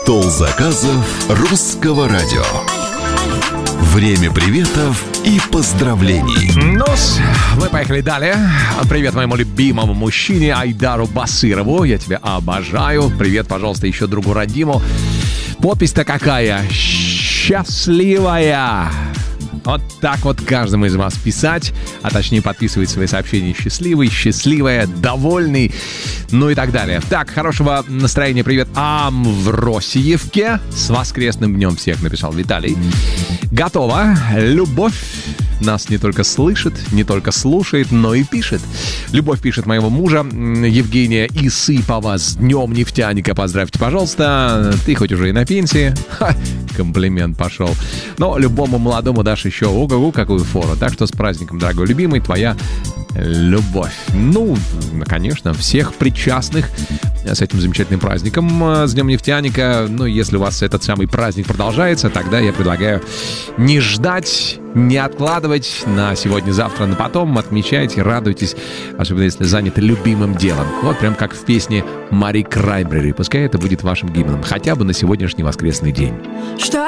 Стол заказов русского радио. Время приветов и поздравлений. Ну-с, мы поехали далее. Привет моему любимому мужчине Айдару Басырову. Я тебя обожаю. Привет, пожалуйста, еще другу родиму. Подпись-то какая? Счастливая. Вот так вот каждому из вас писать, а точнее подписывать свои сообщения счастливый, счастливая, довольный, ну и так далее. Так, хорошего настроения. Привет Амвросиевке. С воскресным днем всех, написал Виталий. Готово. Любовь нас не только слышит, не только слушает, но и пишет. Любовь пишет моего мужа Евгения Исыпова. С днем нефтяника поздравьте, пожалуйста. Ты хоть уже и на пенсии. Ха, комплимент пошел. Но любому молодому дашь еще ого-го какую фору. Так что с праздником, дорогой любимый, твоя любовь. Ну, конечно, всех причастных с этим замечательным праздником, с Днем нефтяника. Ну, если у вас этот самый праздник продолжается, тогда я предлагаю не ждать, не откладывать на сегодня-завтра, на потом. Отмечайте, радуйтесь, особенно если заняты любимым делом. Вот прям как в песне Мари Краймбрери. Пускай это будет вашим гимном, хотя бы на сегодняшний воскресный день. Что